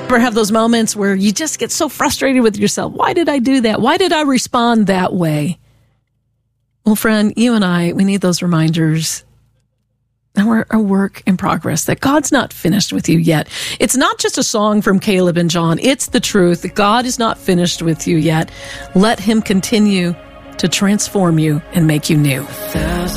Ever have those moments where you just get so frustrated with yourself? Why did I do that? Why did I respond that way? Well, friend, you and I, we need those reminders that we're a work in progress, that God's not finished with you yet. It's not just a song from Caleb and John. It's the truth that God is not finished with you yet. Let him continue to transform you and make you new.